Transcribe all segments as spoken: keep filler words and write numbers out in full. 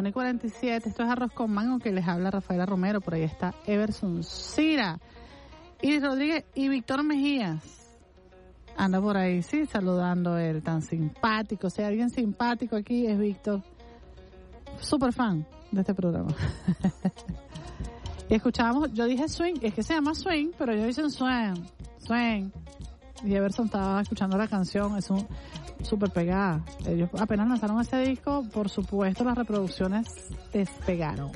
una y cuarenta y siete. Esto es Arroz con Mango, que les habla Rafaela Romero. Por ahí está Everson Cira, Iris Rodríguez y Víctor Mejías. Anda por ahí, sí, saludando él, tan simpático. O sea, alguien simpático aquí es Víctor. Súper fan de este programa. Y escuchábamos, yo dije swing, es que se llama swing, pero ellos dicen swing, swing. Y Everson estaba escuchando la canción, es un súper pegada. Ellos apenas lanzaron ese disco, por supuesto las reproducciones despegaron.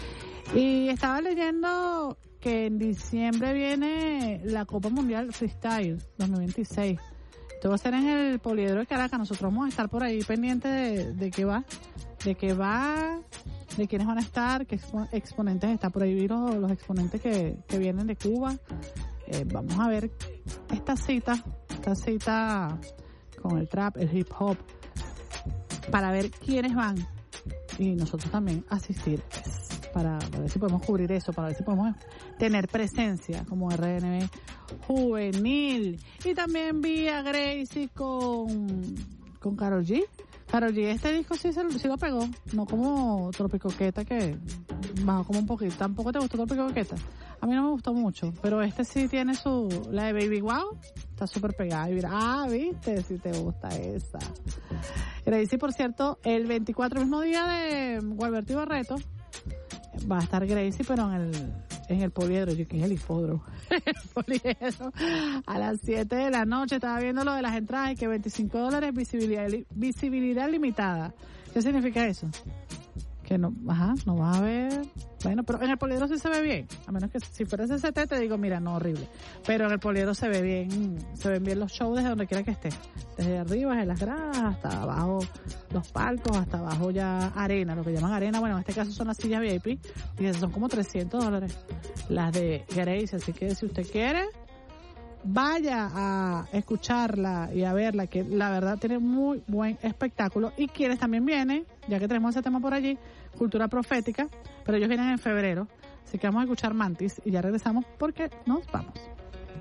Y estaba leyendo que en diciembre viene la Copa Mundial Freestyle dos mil veintiséis. Esto va a ser en el Poliedro de Caracas. Nosotros vamos a estar por ahí pendientes de, de qué va, de qué va, de quiénes van a estar, qué expo- exponentes está por ahí, los, los exponentes que, que vienen de Cuba. Eh, vamos a ver esta cita, esta cita con el trap, el hip hop, para ver quiénes van y nosotros también asistir, pues, para, para ver si podemos cubrir eso, para ver si podemos tener presencia como R N B juvenil. Y también vi a Gracie con con Karol G. Karol G, este disco sí, se, sí lo pegó, no como Tropicoqueta, que bajó como un poquito. ¿Tampoco te gustó Tropicoqueta? A mí no me gustó mucho, pero este sí tiene su, la de Baby Wow, está súper pegada. Y mira, ah, viste, si te gusta esa. Gracie, por cierto, el veinticuatro, mismo día de Gualberto y Barreto, va a estar Gracie, pero en el, en el Poliedro, yo que es el hipódromo, el Poliedro, a las siete de la noche. Estaba viendo lo de las entradas y que veinticinco dólares visibilidad, visibilidad limitada. ¿Qué significa eso? Que no, ajá, no vas a ver. Bueno, pero en el Poliedro sí se ve bien, a menos que si fuera ese C T te digo, mira, no, horrible. Pero en el Poliedro se ve bien, se ven bien los shows desde donde quiera que esté. Desde arriba, desde las gradas, hasta abajo los palcos, hasta abajo ya arena, lo que llaman arena. Bueno, en este caso son las sillas V I P, y son como trescientos dólares las de Gracie. Así que si usted quiere, vaya a escucharla y a verla, que la verdad tiene muy buen espectáculo. Y quienes también vienen, ya que tenemos ese tema por allí, Cultura Profética, pero ellos vienen en febrero, así que vamos a escuchar Mantis y ya regresamos porque nos vamos.